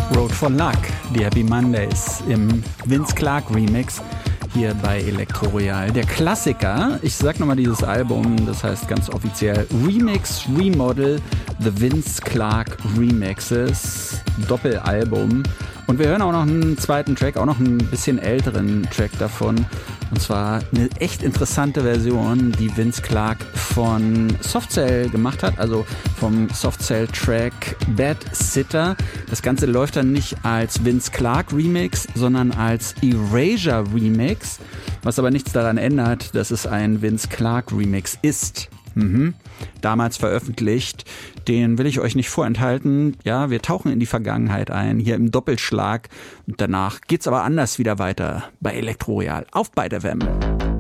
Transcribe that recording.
Road for Luck, die Happy Mondays im Vince Clarke Remix hier bei Elektro Royal. Der Klassiker, ich sag nochmal dieses Album, das heißt ganz offiziell Remix, Remodel, The Vince Clarke Remixes, Doppelalbum. Und wir hören auch noch einen zweiten Track, auch noch einen bisschen älteren Track davon. Und zwar eine echt interessante Version, die Vince Clarke von Soft Cell gemacht hat, also vom Soft Cell Track Bad Sitter. Das Ganze läuft dann nicht als Vince Clarke Remix, sondern als Erasure Remix, was aber nichts daran ändert, dass es ein Vince Clarke Remix ist. Damals veröffentlicht. Den will ich euch nicht vorenthalten. Ja, wir tauchen in die Vergangenheit ein, hier im Doppelschlag. Und danach geht's aber anders wieder weiter bei Elektro Royal auf Byte FM.